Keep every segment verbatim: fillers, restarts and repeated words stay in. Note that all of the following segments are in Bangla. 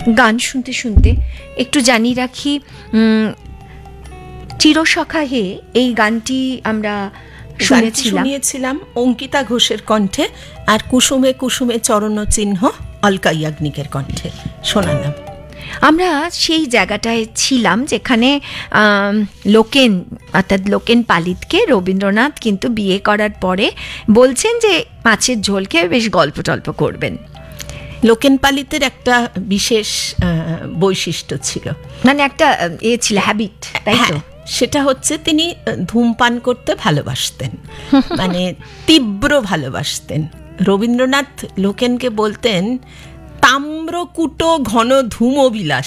গান শুনতে শুনতে একটু জানিয়ে রাখি, চিরসখা হে এই গানটি আমরা শুনিয়েছিলাম অঙ্কিতা ঘোষের কণ্ঠে, আর কুসুমে কুসুমে চরণ চিহ্ন অলকা ইয়াগনিকের কণ্ঠে শোনালাম। আমরা সেই জায়গাটায় ছিলাম যেখানে লোকেন অর্থাৎ লোকেন পালিতকে রবীন্দ্রনাথ কিন্তু বিয়ে করার পরে বলছেন যে মাছের ঝোল খেয়ে বেশ গল্প টল্প করবেন। লোকেন পালিতের একটা বিশেষ বৈশিষ্ট্য ছিল, মানে একটা এ ছিল হ্যাবিট, তাই তো? সেটা হচ্ছে তিনি ধূমপান করতে ভালোবাসতেন, মানে তীব্র ভালোবাসতেন। রবীন্দ্রনাথ লোকেনকে বলতেন তাম্রকুটো ঘন ধূম বিলাস,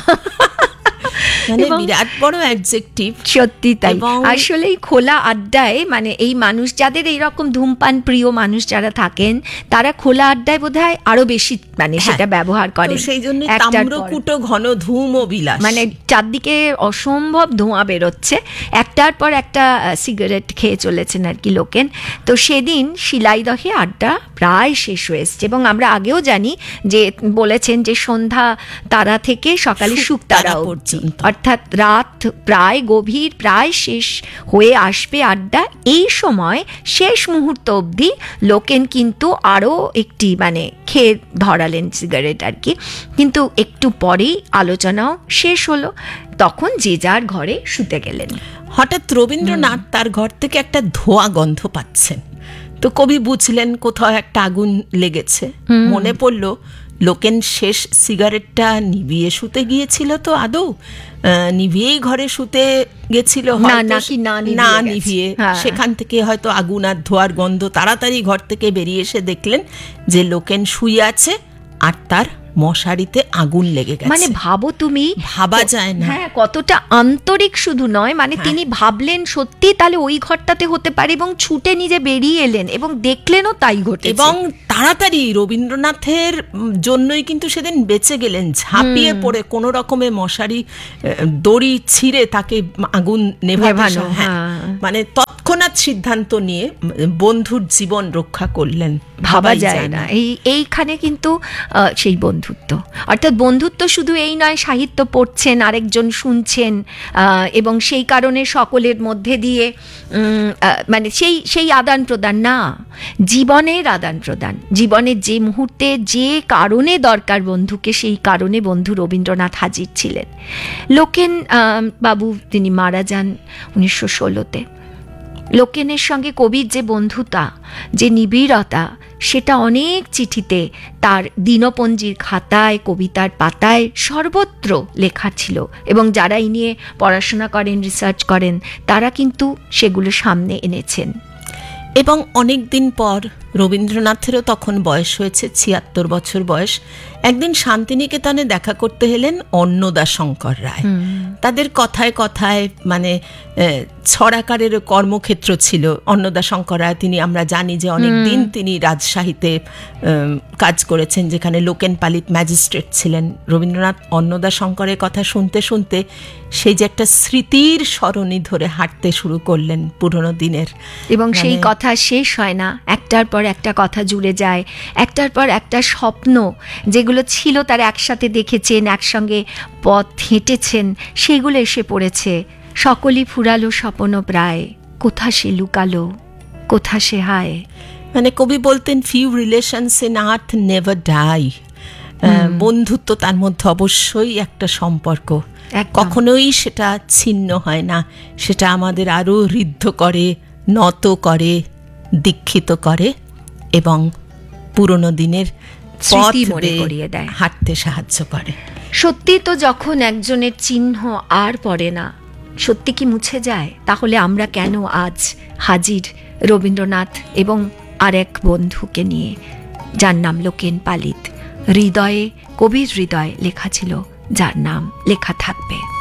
মানে বিরাট বড় অ্যাডজেক্টিভ। সত্যি তাই, আসলে খোলা আড্ডায় মানে এই মানুষ যাদের এইরকম ধূমপান প্রিয় মানুষ যারা থাকেন তারা খোলা আড্ডায় বোধহয় আরো বেশি মানে সেটা ব্যবহার করে, সেই জন্য তাম্রকুটো ঘন ধূম বিলাস, মানে চারদিকে অসম্ভব ধোঁয়া বেরোচ্ছে, একটার পর একটা সিগারেট খেয়ে চলেছেন আর কি লোকেন। তো সেদিন শিলাইদহে আড্ডা প্রায় শেষ হয়ে এসছে, এবং আমরা আগেও জানি যে বলেছেন যে সন্ধ্যা তারা থেকে সকালে শুকতারা পড়ছে, অর্থাৎ রাত প্রায় গভীর, প্রায় শেষ হয়ে আসবে আড্ডা। এই সময় শেষ মুহূর্ত অবধি লোকেন কিন্তু আরও একটি মানে খেয়ে ধরালেন সিগারেট আর কি, কিন্তু একটু পরেই আলোচনাও শেষ হলো, তখন যে যার ঘরে শুতে গেলেন। হঠাৎ রবীন্দ্রনাথ তার ঘর থেকে একটা ধোঁয়া গন্ধ পাচ্ছেন, তো কবি বুঝলেন কোথাও একটা আগুন লেগেছে। মনে পড়লো লোকেন শেষ সিগারেটটা নিভিয়ে শুতে গিয়েছিল, তো আদৌ নিভিয়েই ঘরে শুতে গেছিল না নিভিয়ে, সেখান থেকে হয়তো আগুন আর ধোয়ার গন্ধ। তাড়াতাড়ি ঘর থেকে বেরিয়ে এসে দেখলেন যে লোকেন শুয়ে আছে আর তার মশারিতে আগুন লেগে গেছে। মানে ভাবো তুমি, ভাবা যায় না হ্যাঁ কতটা আন্তরিক, শুধু নয় মানে তিনি ভাবলেন সত্যি তাহলে ওই ঘরটাতে হতে পারে, এবং ছুটে নিজে বেরিয়ে এলেন এবং দেখলেনও তাই ঘটেছে, এবং তাড়াতাড়ি রবীন্দ্রনাথের জন্যই কিন্তু সেদিন বেঁচে গেলেন, ঝাঁপিয়ে পড়ে কোনো রকমে মশারি দড়ি ছিঁড়ে তাকে আগুন নেভানো, মানে তৎক্ষণাৎ সিদ্ধান্ত নিয়ে বন্ধুর জীবন রক্ষা করলেন। ভাবা যায় না। এই এইখানে কিন্তু সেই বন্ধুত্ব, অর্থাৎ বন্ধুত্ব শুধু এই নয় সাহিত্য পড়ছেন আরেকজন শুনছেন, এবং সেই কারণে সকলের মধ্যে দিয়ে মানে সেই সেই আদান প্রদান না, জীবনের আদান প্রদান, জীবনের যে মুহূর্তে যে কারণে দরকার বন্ধুকে সেই কারণে বন্ধু রবীন্দ্রনাথ হাজির ছিলেন। লোকেন বাবু তিনি মারা যান উনিশশো ষোলোতে। লোকেনের সঙ্গে কবির যে বন্ধুতা, যে নিবিড়তা, সেটা অনেক চিঠিতে তার দিনপঞ্জির খাতায়, কবিতার পাতায় সর্বত্র লেখা ছিল, এবং যারা এই নিয়ে পড়াশোনা করেন, রিসার্চ করেন, তারা কিন্তু সেগুলো সামনে এনেছেন। এবং অনেক দিন পর রবীন্দ্রনাথেরও তখন বয়স হয়েছে ছিয়াত্তর বছর বয়স, একদিন শান্তিনিকেতনে দেখা করতে এলেন অন্নদাশঙ্কর রায়। তাদের কথায় কথায় মানে ছড়াকারের কর্মক্ষেত্র ছিল অন্নদাশঙ্কর রায়। তিনি আমরা জানি যে অনেক দিন তিনি রাজশাহীতে কাজ করেছেন, যেখানে লোকেন পালিত ম্যাজিস্ট্রেট ছিলেন। রবীন্দ্রনাথ অন্নদাশঙ্করের কথা শুনতে শুনতে সেই যে একটা স্মৃতির সরণি ধরে হাঁটতে শুরু করলেন পুরনো দিনের, এবং সেই কথা শেষ হয় না, একটার পর একটা কথা জুড়ে যায়, একটার পর একটা স্বপ্ন যেগুলো ছিল তারা একসাথে দেখেছেন, একসঙ্গে পথ হেঁটেছেন, সেগুলো এসে পড়েছে। সকলই ফুরালো স্বপ্ন প্রায়, কোথা সে লুকালো, কোথা সে হায়। মানে কবি বলতেন few relations in earth never die, বন্ধুত্ব তার মধ্যে অবশ্যই একটা সম্পর্ক, কখনোই সেটা ছিন্ন হয় না, সেটা আমাদের আরো ঋদ্ধ করে, নত করে, দীক্ষিত করে, এবং পুরনো দিনের স্মৃতি মনে করিয়ে দেয়, হাঁটতে সাহায্য করে। সত্যি তো যখন একজনের চিহ্ন আর পড়ে না, সত্যি কি মুছে যায়, তাহলে আমরা কেন আজ হাজির রবীন্দ্রনাথ এবং আরেক বন্ধুকে নিয়ে, যার নাম লোকেন পালিত। হৃদয়ে, কবির হৃদয়ে লেখা ছিল, যার নাম লেখা থাকবে।